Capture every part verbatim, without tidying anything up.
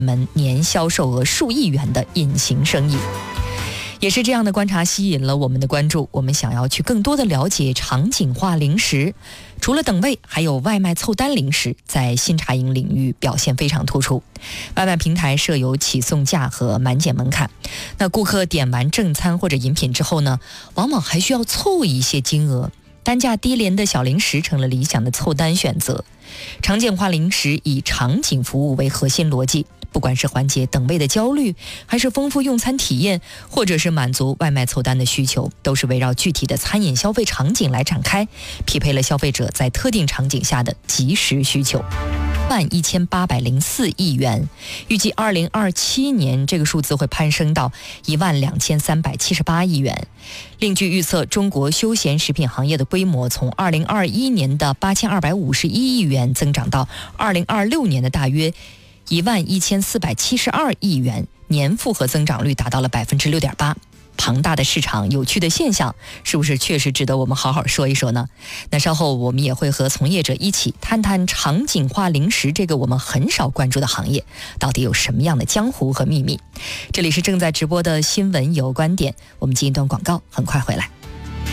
门年销售额数亿元的隐形生意。也是这样的观察吸引了我们的关注，我们想要去更多的了解场景化零食。除了等位，还有外卖凑单零食在新茶饮领域表现非常突出。外卖平台设有起送价和满减门槛，那顾客点完正餐或者饮品之后呢，往往还需要凑一些金额，单价低廉的小零食成了理想的凑单选择。场景化零食以场景服务为核心逻辑，不管是缓解等位的焦虑，还是丰富用餐体验，或者是满足外卖凑单的需求，都是围绕具体的餐饮消费场景来展开，匹配了消费者在特定场景下的即时需求。万一千八百零四亿元，预计二零二七年这个数字会攀升到一万两千三百七十八亿元。另据预测，中国休闲食品行业的规模从二零二一年的八千二百五十一亿元增长到二零二六年的大约一万一千四百七十二亿元，年复合增长率达到了百分之六点八。庞大的市场，有趣的现象，是不是确实值得我们好好说一说呢？那稍后我们也会和从业者一起谈谈场景化零食这个我们很少关注的行业，到底有什么样的江湖和秘密。这里是正在直播的新闻有观点，我们进一段广告，很快回来。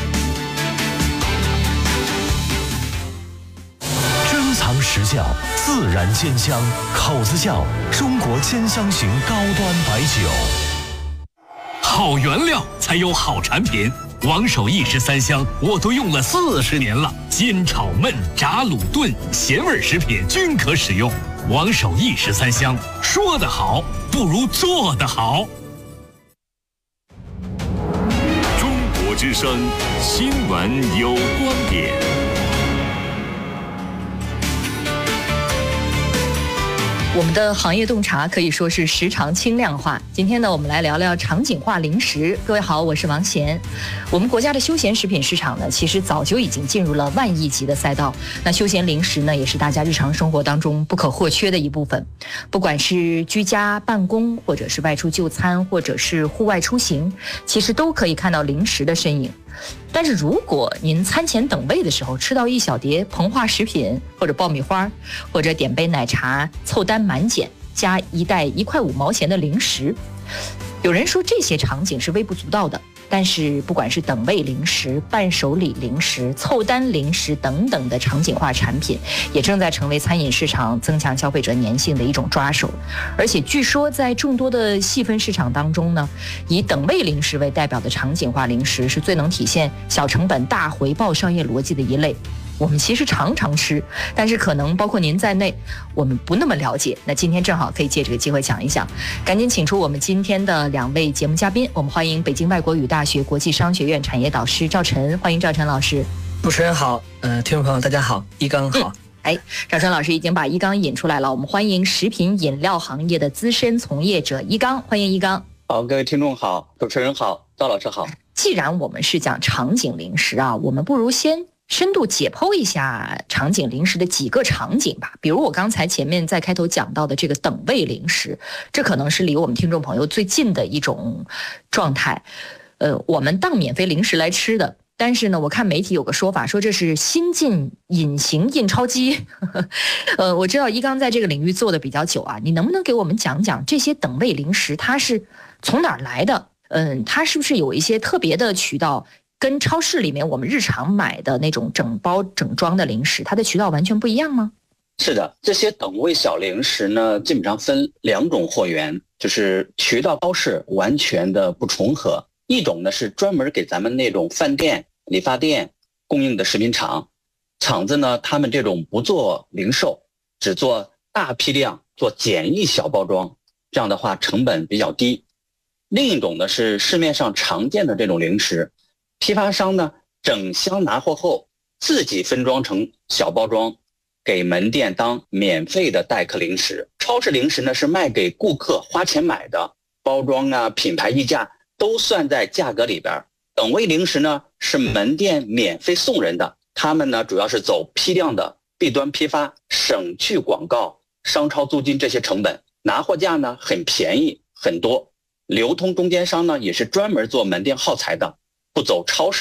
珍藏实窖，自然煎香，口子窖，中国煎香型高端白酒。 好原料才有好产品，王守义十三香我都用了四十年了，煎炒焖炸卤炖咸味食品均可使用。王守义十三香，说得好不如做得好。 中国之声新闻有观点。 我们的行业洞察可以说是时常轻量化。今天呢，我们来聊聊场景化零食。各位好，我是王贤。我们国家的休闲食品市场呢，其实早就已经进入了万亿级的赛道。那休闲零食呢，也是大家日常生活当中不可或缺的一部分。不管是居家办公，或者是外出就餐，或者是户外出行，其实都可以看到零食的身影。但是如果您餐前等位的时候吃到一小碟膨化食品，或者爆米花，或者点杯奶茶凑单满减加一袋一块五毛钱的零食，有人说这些场景是微不足道的，但是不管是等位零食、伴手礼零食、凑单零食等等的场景化产品，也正在成为餐饮市场增强消费者粘性的一种抓手。而且据说在众多的细分市场当中呢，以等位零食为代表的场景化零食是最能体现小成本大回报商业逻辑的一类。我们其实常常吃，但是可能包括您在内，我们不那么了解。那今天正好可以借这个机会讲一讲，赶紧请出我们今天的两位节目嘉宾。我们欢迎北京外国语大学国际商学院产业导师赵晨，欢迎赵晨老师。 主持人好，呃，听众朋友大家好，一刚好。嗯哎，赵晨老师已经把一刚引出来了，我们欢迎食品饮料行业的资深从业者一刚，欢迎一刚。 好，各位听众好，主持人好，赵老师好。 既然我们是讲场景零食啊，我们不如先深度解剖一下场景零食的几个场景吧。比如我刚才前面在开头讲到的这个等位零食，这可能是离我们听众朋友最近的一种状态。呃，我们当免费零食来吃的，但是呢，我看媒体有个说法，说这是新进隐形印钞机。呃，我知道一刚在这个领域做的比较久啊，你能不能给我们讲讲这些等位零食它是从哪儿来的？嗯，它是不是有一些特别的渠道？跟超市里面我们日常买的那种整包整装的零食，它的渠道完全不一样吗？ 是的，这些等位小零食呢，基本上分两种货源，就是渠道超市完全的不重合。一种呢是专门给咱们那种饭店、理发店供应的食品厂，厂子呢他们这种不做零售，只做大批量、做简易小包装，这样的话成本比较低。另一种呢是市面上常见的这种零食。批发商呢，整箱拿货后自己分装成小包装，给门店当免费的待客零食。超市零食呢是卖给顾客花钱买的，包装啊、品牌溢价都算在价格里边。等位零食呢是门店免费送人的，他们呢主要是走批量的 B 端批发，省去广告、商超租金这些成本，拿货价呢很便宜很多。流通中间商呢也是专门做门店耗材的，不走超市